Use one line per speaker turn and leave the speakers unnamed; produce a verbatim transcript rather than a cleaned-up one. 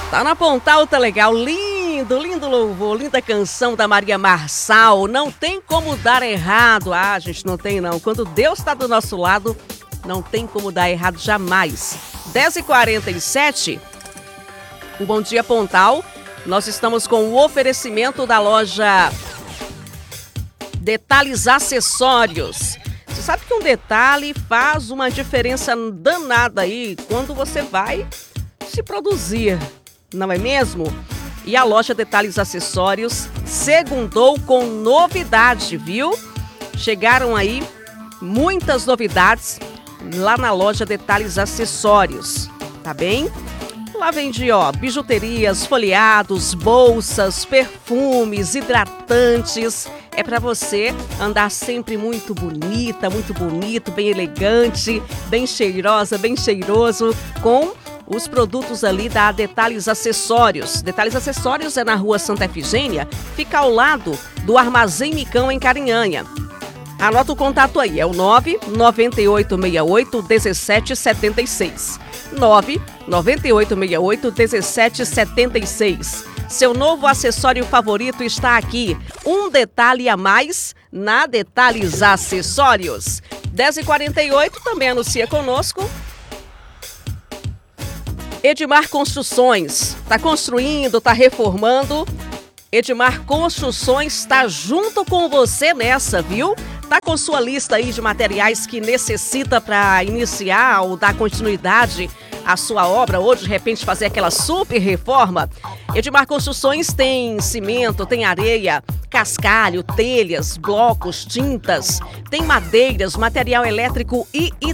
Tá na Pontal, tá legal, lindo, lindo louvor, linda canção da Maria Marçal, não tem como dar errado. Ah, gente, não tem não, quando Deus tá do nosso lado, não tem como dar errado jamais. dez e quarenta e sete, o Bom Dia Pontal, nós estamos com o oferecimento da loja Detalhes Acessórios. Você sabe que um detalhe faz uma diferença danada aí quando você vai se produzir, não é mesmo? E a loja Detalhes Acessórios segundou com novidade, viu? Chegaram aí muitas novidades lá na loja Detalhes Acessórios, tá bem? Lá vende, ó, bijuterias, folheados, bolsas, perfumes, hidratantes. É para você andar sempre muito bonita, muito bonito, bem elegante, bem cheirosa, bem cheiroso, com os produtos ali da Detalhes Acessórios. Detalhes Acessórios é na rua Santa Efigênia, fica ao lado do Armazém Micão, em Carinhanha. Anota o contato aí, é o nove nove oito seis oito um sete sete seis. nove nove oito seis oito um sete sete seis. Seu novo acessório favorito está aqui. Um detalhe a mais na Detalhes Acessórios. dez e quarenta e oito, também anuncia conosco Edmar Construções. Está construindo, está reformando. Edmar Construções está junto com você nessa, viu? Tá com sua lista aí de materiais que necessita para iniciar ou dar continuidade à sua obra, ou de repente fazer aquela super reforma? Edmar Construções tem cimento, tem areia, cascalho, telhas, blocos, tintas, tem madeiras, material elétrico e